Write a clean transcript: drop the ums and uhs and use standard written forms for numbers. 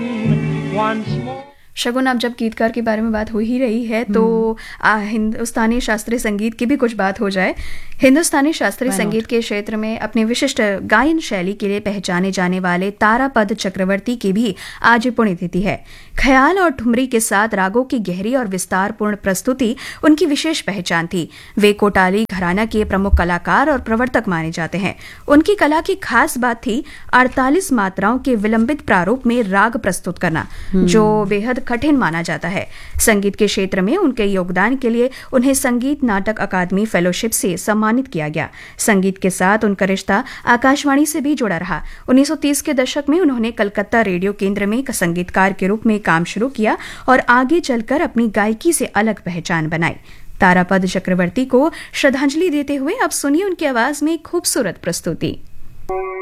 once more. शगुन, अब जब गीतकार के बारे में बात हो ही रही है तो हिंदुस्तानी शास्त्रीय संगीत की भी कुछ बात हो जाए। हिंदुस्तानी शास्त्रीय संगीत के क्षेत्र में अपनी विशिष्ट गायन शैली के लिए पहचाने जाने वाले तारापद चक्रवर्ती की भी आज पुण्यतिथि है। ख्याल और ठुमरी के साथ रागों की गहरी और विस्तारपूर्ण प्रस्तुति उनकी विशेष पहचान थी। वे कोटाली घराना के प्रमुख कलाकार और प्रवर्तक माने जाते हैं। उनकी कला की खास बात थी 48 मात्राओं के विलंबित प्रारूप में राग प्रस्तुत करना, जो बेहद कठिन माना जाता है। संगीत के क्षेत्र में उनके योगदान के लिए उन्हें संगीत नाटक अकादमी फेलोशिप से सम्मानित किया गया। संगीत के साथ उनका रिश्ता आकाशवाणी से भी जुड़ा रहा। 1930 के दशक में उन्होंने कलकत्ता रेडियो केंद्र में संगीतकार के रूप में काम शुरू किया और आगे चलकर अपनी गायकी से अलग पहचान बनाई। तारापद चक्रवर्ती को श्रद्धांजलि देते हुए अब सुनिए उनकी आवाज में खूबसूरत प्रस्तुति।